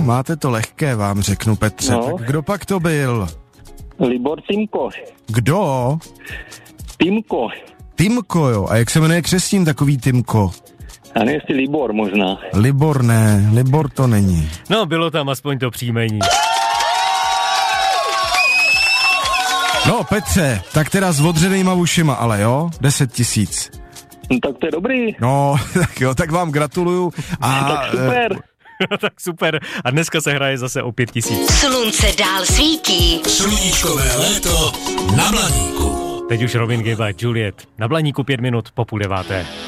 máte to lehké, vám řeknu, Petře. No. Tak kdo pak to byl? Libor Timko. Kdo? Timko. Timko, jo. A jak se jmenuje křesním takový Timko? Já nevím, jestli Libor možná. Libor ne, Libor to není. No, bylo tam aspoň to příjmení. No, Petře, tak teda s odřenýma ušima, ale jo, 10 000. No, tak to je dobrý. No, tak jo, tak vám gratuluju. A, tak super. Tak super. A dneska se hraje zase o 5 000. Slunce dál svítí. Sluníčkové léto na Blaníku. Teď už Robin Gibb a Juliet. Na Blaníku 5 minut po 8:30.